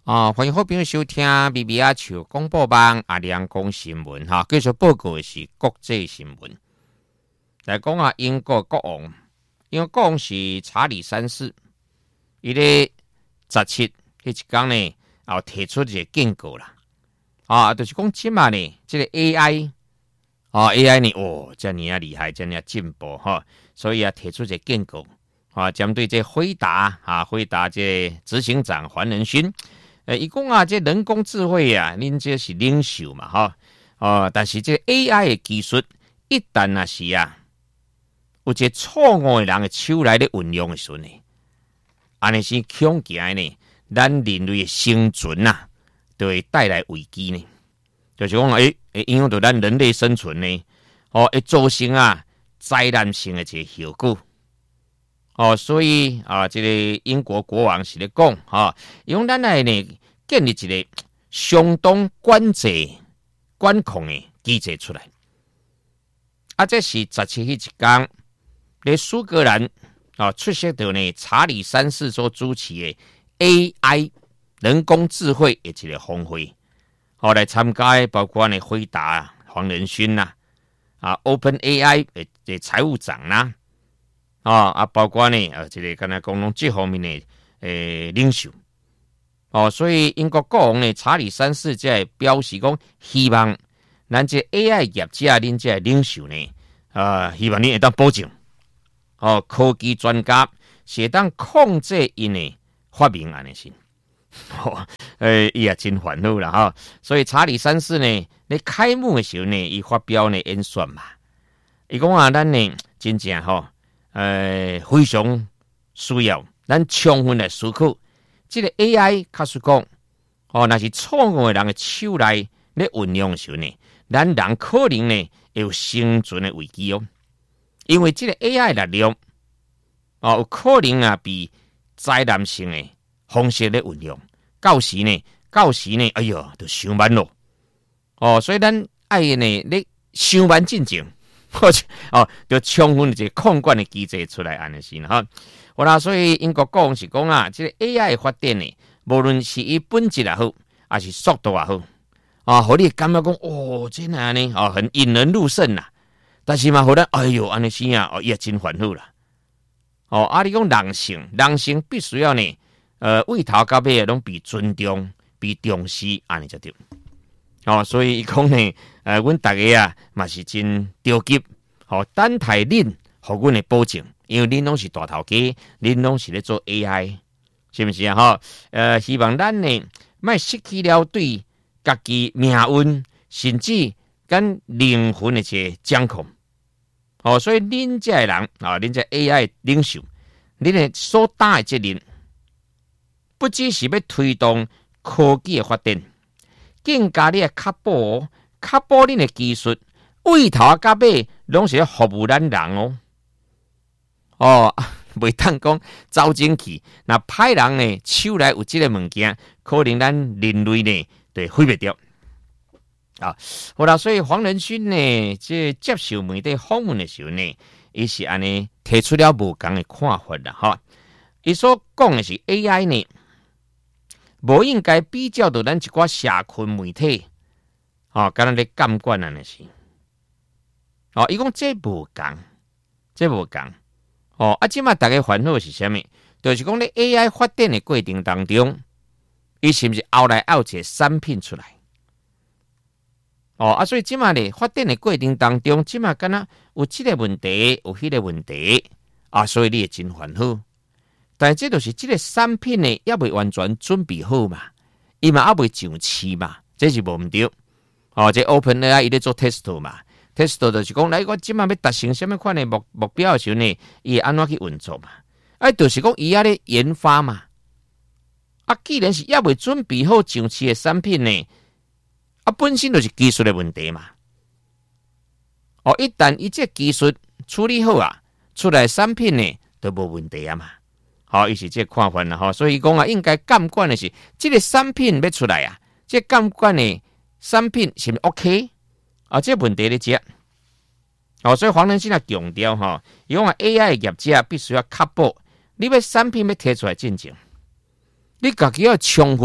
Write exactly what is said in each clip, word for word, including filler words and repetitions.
啊，欢迎好朋友收听 B B 阿球广播网阿亮讲新闻哈。继续报告的是国际新闻，来讲啊，英国国王，英国国王是查理三世，伊咧十七迄一天呢，后提出一个警告啦，啊，就是讲即嘛呢，这个 A I 啊 ，A I 呢，哦，遮尔啊厉害，遮尔啊进步哈，所以啊提出一个警告啊，针对这辉达啊，辉达这执行长黄仁勋。诶，伊讲啊，这人工智慧啊，恁这是领袖嘛，哈哦，但是这 A I 的技术一旦啊是啊，有一个错误的人的手来咧运用的时候呢，安尼是恐惊呢，咱人类的生存啊，就会带来危机呢。就是讲，诶、欸，会影响到咱人类生存呢，哦，会造成啊灾难性的一个效果。哦，所以啊，这个英国国王是咧讲，哈，用咱来呢建立一个相当管制、管控的机制出来。啊，这是十七日一天，咧苏格兰啊出席到呢查理三世所主持的 A I 人工智慧的一个峰会，后来参加的包括呢辉达、黄仁勋呐，啊 Open A I 的财务长啦。啊啊，包括呢，呃，这个刚才讲拢这方面的诶领袖，哦，所以英国国王呢，查理三世在表示讲，希望咱这 A I 业者恁这领袖呢，啊、呃，希望你会当保证，哦，科技专家是当控制因的发明安尼先，哦，诶，伊也真烦恼啦哈，所以查理三世呢，咧开幕的时候呢，伊发表呢演说嘛，伊讲啊，咱呢真正吼。呃，非常需要咱充分来思考，这个 A I 假使讲，哦，那是错误的人的手来咧运用的时候呢，咱人可能呢会有生存的危机哦，因为这个 A I 的力量，哦，有可能啊比灾难性的方式咧运用，到时呢，到时呢，哎呦，就上班咯，哦，所以咱爱呢咧上班进前。或者哦，就充分一个控管的机制出来，安尼先哈。好啦，所以英国国王是讲啊，这个 A I 发展呢，无论是伊本质也好，还是速度也好，啊，互你感觉讲哦，真系安尼哦，很引人入胜啦。但是嘛，互咱哎哟，安尼先啊，哦，也真烦恼啦。哦，啊，你讲人性，人性必须要呢，呃，为头到尾拢被尊重、被重视，安尼才对。哦，所以伊讲呢，呃，阮大家啊，嘛是真着急，吼、哦，等待恁，互阮的保证，因为恁拢是大头家，恁拢是咧做 A I， 是不是啊？吼，呃，希望咱呢，莫失去了对家己命运，甚至跟灵魂的一个掌控。哦，所以恁这人啊，恁这 A I 领袖，恁的所担的责任，不只是要推动科技的发展。更加你的确保，确保你的技术，为头到尾拢是服务咱人哦。哦，袂当讲走进去，那歹人呢手来有这个物件，可能咱人类呢就毁灭掉。啊，好啦，所以黄仁勋呢，这接受媒体访问的时候呢，伊是安尼提出了无同的看法啦，哈。伊所讲的是 A I 呢。无应该比较到咱一寡社群媒体，哦，敢若咧监管安尼是，哦，伊讲这无共，这无共，哦，啊，即马大家烦恼是啥物？就是讲咧 A I 发展的过程当中，伊是毋是后来有一个产品出来？哦，啊，所以即马咧发展的过程当中，即马敢若有即个问题，有迄个问题，啊，所以你会真烦恼。但这就是这个产品呢，也未完全准备好嘛，伊嘛也未上市嘛，这是无毋对。哦，这 Open A I 伊咧做 test 嘛 ，test 就是讲，来我即马要达成什么款的目目标的时候呢，伊会安怎去运作嘛？哎，就是讲伊也咧研发嘛。啊，既然是也未准备好上市的产品呢，啊，本身就是技术的问题嘛。哦，一旦伊这技术处理好啊，出来的产品呢，都无问题啊嘛。好，伊是这个看法啦，吼，所以讲啊，应该监管的是这个产品要出来啊，这监管的产品是不是 OK 啊？这问题咧接，哦，所以黄仁勋啊强调吼，伊讲啊 A I 业者必须要确保，你要产品要提出来进前，你家己要充分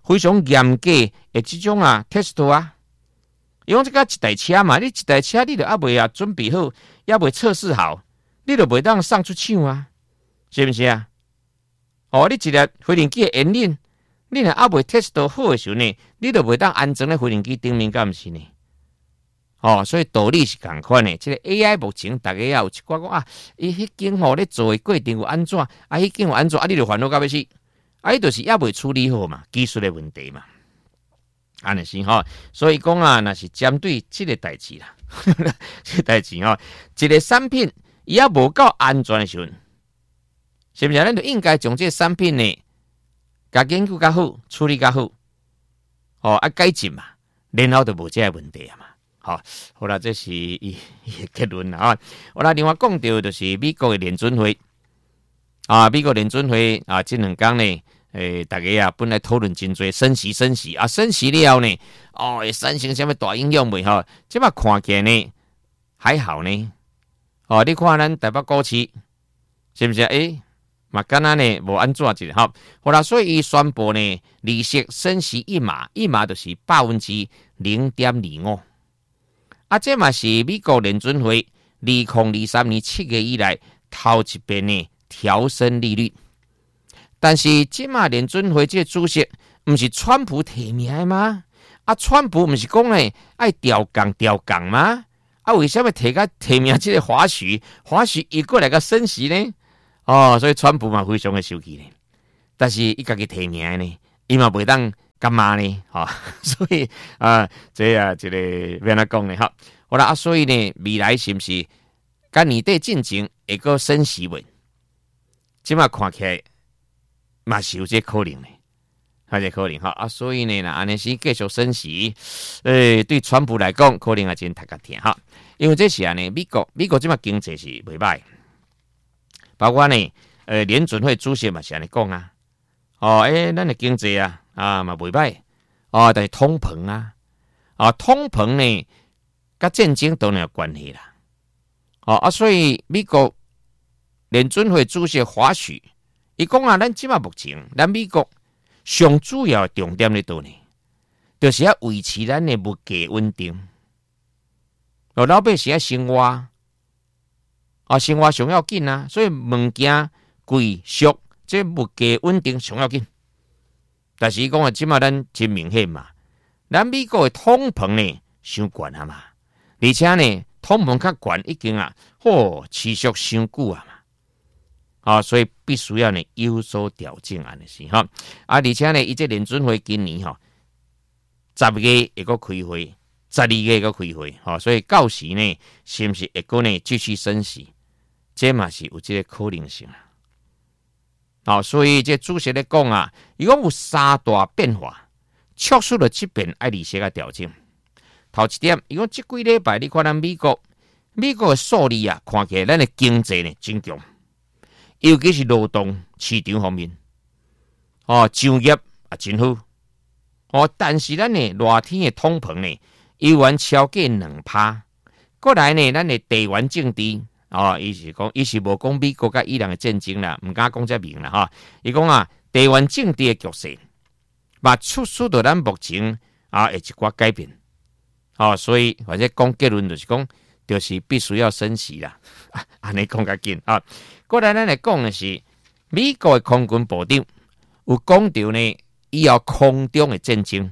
非常严格的这种啊 test 啊。因为这个一台车嘛，你一台车你就还未啊准备好，也未测试好，你就袂当送出厂啊，是不是啊？哦，你一粒飞行机的引领，你若还未 test 好的时候呢，你就袂当安装咧飞行机顶面，敢毋是呢？哦，所以道理是同款的。这个 A I 目前大家也有一寡讲啊，伊迄间吼咧做的过程有安怎，啊，迄间有安怎，啊，你就烦恼到要死，啊，伊就是也未处理好嘛，技术的问题嘛，安尼是吼。所以讲啊，若是针对这个代志啦，这个代志吼，一个产品伊也无够安全的时阵，是不是？咱就应该将这个产品呢，甲研究较好，处理较好，哦，啊改进嘛，然后就无这个问题啊嘛。好，好啦，这是伊的结论啦啊。好啦，另外讲到就是美国的联准会啊，美国联准会啊，这两天呢，诶，大家啊本来讨论真多升息升息啊，升息了呢，哦，会产生什么大影响未？吼，即摆看起来呢还好呢。哦，你看咱台北股市是不是？诶，嘛敢若呢无安怎一吼。好啦，所以伊宣布呢，利息升息一码，一码就是百分之零点二五。啊，这嘛是美国联准会二零二三年七月以来头一遍呢调升利率，但是这嘛联准会这个主席不是川普提名的吗？啊，川普不是讲呢爱调降调降吗？啊，为什么提个提名这个华许？华许一过来个升息呢？哦，所以川普嘛非常的生气呢。但是伊家己提名呢，伊嘛袂当。干嘛呢？哈、哦，所以啊，这啊，这个要安怎讲呢？哈，好啦，啊，所以呢，未来是不是跟年底进前会个升息未？即马看起来嘛是有这可能呢，有这可能哈啊，所以呢，那安尼是继续升息，诶、欸，对川普来讲，可能也真太个甜哈，因为这是安尼，美国美国即马经济是袂歹，包括呢，呃，联准会主席嘛是安尼讲啊，哦，诶、欸，咱的经济啊。啊，嘛袂歹哦，但是通膨啊，啊，通膨呢，甲战争当然有关系啦。哦啊，所以美国联准会主席华许，伊讲啊，咱即马目前，咱美国上主要的重点咧倒呢，就是要维持咱的物价稳定。哦，老百姓要生活，啊，生活上要紧啊，所以物件贵俗，这物价稳定上要紧。但是伊讲啊，即马咱真明显嘛，咱美国的通膨呢伤悬啊嘛，而且呢通膨较悬已经啊，嚯、哦、持续伤久啊嘛，啊，所以必须要呢有所调整安尼是哈，啊，而且呢，伊这联准会今年哈十月会个开会，十二月个开会，哈，所以到时呢，是不是会个呢继续升息，这嘛是有这个可能性啊。好、哦，所以这主席咧讲啊，伊讲有三大变化，促使了这边爱利息个调整。头一点，伊讲这几礼拜你看咱美国，美国的数字啊，看起来咱的经济呢真强，尤其是劳动市场方面，哦，就业啊真好，哦，但是咱呢热天的通膨呢，依然超过两趴。过来呢，咱的地缘政治。哦，伊是讲，伊是无讲美国甲伊朗的战争啦，唔敢讲这明啦哈。伊讲啊，地缘政治的局势，嘛促使到咱目前啊，一寡改变。哦，所以或者讲结论就是讲，就是必须要升息啦。安尼讲较紧啊。过来咱来讲的是，美国的空军部长有讲到呢，以后空中的战争，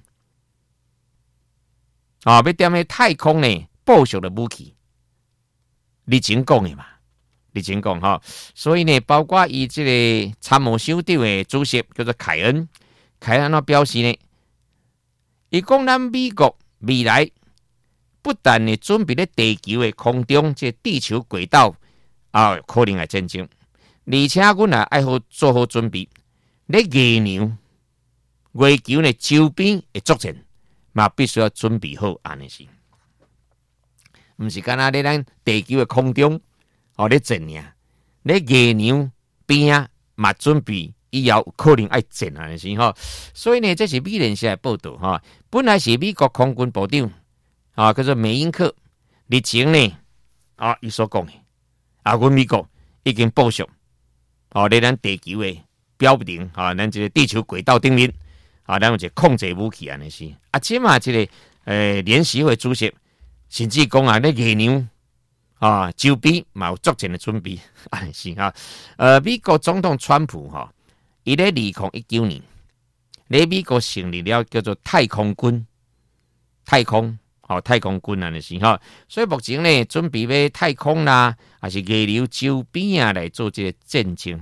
啊、哦，要踮喺太空呢，部署的武器。你真讲的嘛？你真讲哈，所以呢，包括伊这个参谋首长的主席叫做凯恩，凯恩那表示呢，伊讲咱美国未来不但呢准备咧地球的空中这地球轨道啊，可能来战争，而且阮也爱好做好准备，咧月亮、月球呢周边的作战，嘛必须要准备好安尼是。唔是干那咧咱地球的空中哦咧战呀，咧月亮边啊嘛准备以后可能爱战啊是吼，所以呢，这是美联社的报道哈。本来是美国空军部长啊，叫做梅因克，日前呢啊，伊所讲的啊，阮美国已经部署哦，咧咱地球的标定啊，咱这个地球轨道顶面啊，咱有一个控制武器安尼是。啊，即嘛即、這个诶联席会主席，甚至讲啊，咧月娘啊，周边嘛有足前的准备，安尼是哈。呃，美国总统川普哈，伊咧二零一九年，咧美国成立了叫做太空军，太空。哦，太空军啊，就是哈，所以目前呢，准备要太空啦，还是月球周边啊来做这个战争。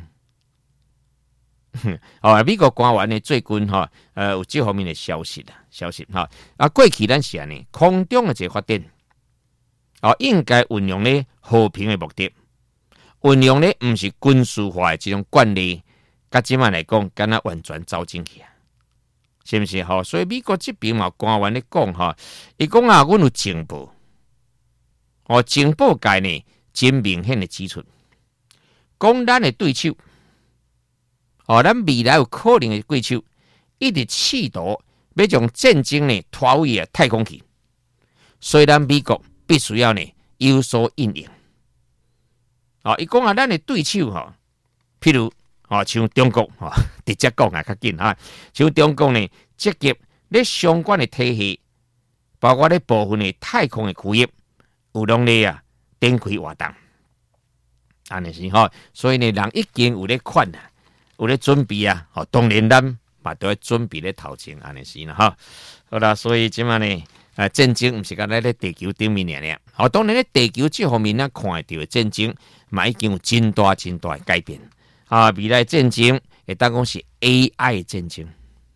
哦，美国官员呢最近哈，呃，有这方面的消息啦，消息哈。啊，过去咱是安尼，空中的一个发展，哦，应该运用呢和平的目的，运用呢不是军事化的这种惯例，甲即摆来讲，敢若完全走进去啊。是不是哈？所以美国这边嘛，官员咧讲哈，伊讲啊，阮有情报，哦，情报界呢真明显的指出，讲咱的对手，哦，咱未来有可能的对手，一直试图要将战争呢拖回啊太空去，所以咱美国必须要呢有所应应。哦，伊讲啊，咱的对手哈，譬如。哦，像中国哦，直接讲啊，较紧哈。像中国呢，积极咧相关的体系，包括咧部分的太空的区域，有拢咧啊展开活动，安尼是吼。所以呢，人已经有咧款啊，有咧准备啊。哦，当然咱嘛都要准备咧头前，安尼是啦哈。好啦，所以即嘛呢，呃，战争毋是讲咱咧地球顶面尔尔。哦，当然咧地球这方面咱看得到的战争，嘛已经有真大真大的改变。啊，未来战争会当讲是 A I 战争，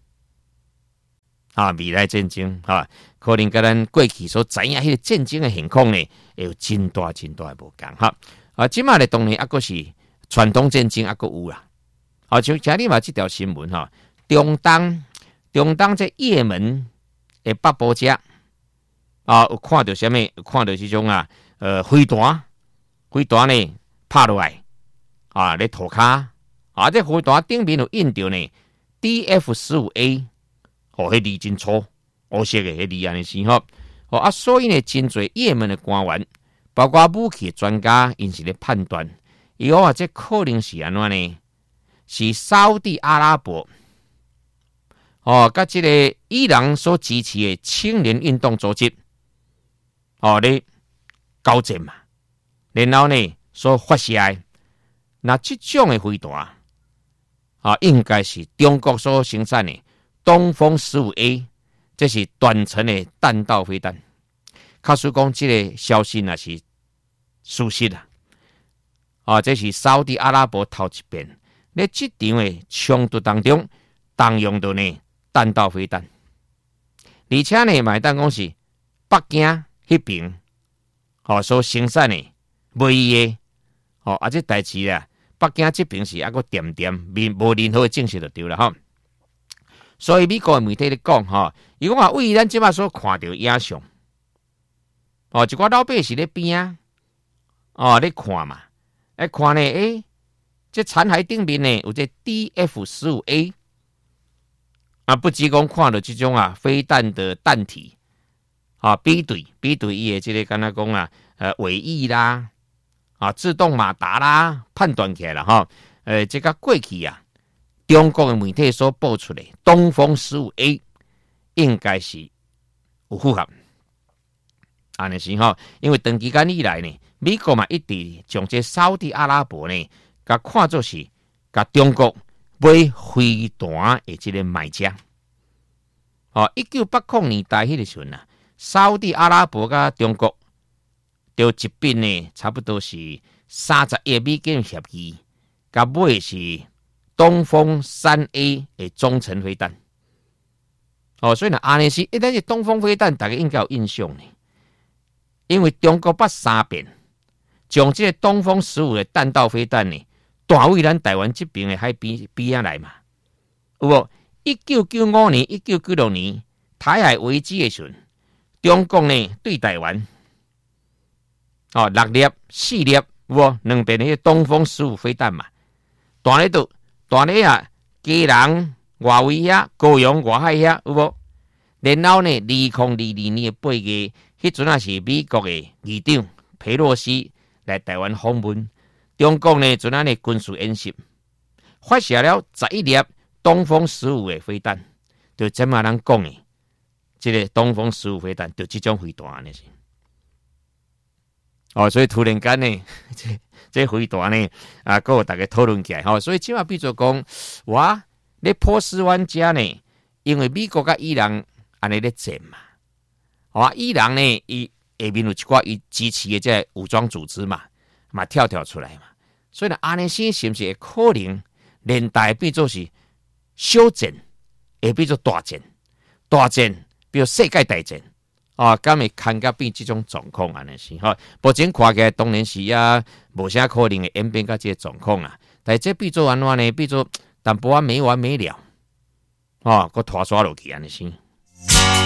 啊，未来战争啊，可能跟咱过去所知影迄个战争的情况呢，会有真大真大的无共哈。啊，即马咧当然还阁是传统战争还阁有啦。啊，像今日嘛这条新闻哈，中东中东这也门的北部遮啊，有看到什么？有看到这种啊，呃，飞弹飞弹呢拍落来。啊，咧涂骹啊，这飞弹顶面有印着呢 D F 十五 A， 哦，迄字真粗，黑色的迄字安尼是吼。哦啊，所以呢，真侪也门的官员，包括武器专家，因是咧判断，伊讲啊，这可能是安怎呢？是沙地阿拉伯哦，甲这个伊朗所支持的青年运动组织哦咧交战嘛，然后呢所发射的。那这种的飞弹啊，应该是中国所生产的东风十五 A， 这是短程的弹道飞弹。假使讲这个消息那是属实的，啊，这是沙特阿拉伯头一遍在这场的冲突当中动用到呢弹道飞弹，而且呢，买单讲是北京那边哦所生产的唯一的哦，啊这代志啊。北京这边是还个点点，没无任何的证实就对了哈。所以美国的媒体咧讲哈，伊讲话为咱即摆所看到影像，哦，一寡老百姓咧边啊，哦咧看嘛，咧看呢，诶、欸，这残骸顶面呢有这 D F 十五 A， 啊，不只讲看到这种啊飞弹的弹体，啊，比对比对伊的这个敢若讲啊，呃，尾翼啦。啊，自动马达啦，判断起来了哈。呃，这个过去啊，中国的媒体所报出的东风十五 A 应该是有符合，安尼是哈。因为长期间以来呢，美国嘛一直将这沙特阿拉伯呢，甲看作是甲中国买飞弹的这个买家。哦，一九八零年代迄个时阵啊，沙特阿拉伯甲中国。就一并呢，差不多是三十亿美金协议，甲买是东风三 A 的中程飞弹。哦，所以呢，安尼是一旦是东风飞弹，大家应该有印象呢。因为中国捌三遍将这个东风十五的弹道飞弹呢，弹位咱台湾这边的海边边仔来嘛。有无？一九九五年、一九九六年台海危机的时阵，中国呢对台湾。哦，六粒、四粒，有无两边的东风十五飞弹嘛？弹咧度，弹咧啊，基隆外围遐、高雄外海遐，有无？然后呢，二零二二年的八月，迄阵啊是美国的议长佩洛西来台湾访问，中国呢阵啊呢军事演习，发射了十一粒东风十五的飞弹， 就怎么人讲的，这个东风十五飞弹就这种飞弹安尼是。哦，所以突然间呢，这这飞弹呢，啊，跟大家讨论起来，吼、哦，所以即马比如讲，哇，咧波斯湾家呢，因为美国甲伊朗安尼咧战嘛，哦，伊朗呢，伊下面有一寡伊支持的这武装组织嘛，嘛跳跳出来嘛，所以呢，安尼先是不是会可能连带变做是小战，会变做大战，大战，比如世界大战。啊，敢会看甲变这种状况安尼是吼，目前看起来当然是啊，无啥可能会演变到这个状况啊。但是这变做安怎呢？变做淡薄仔没完没了，哦，搁拖刷落去安尼是。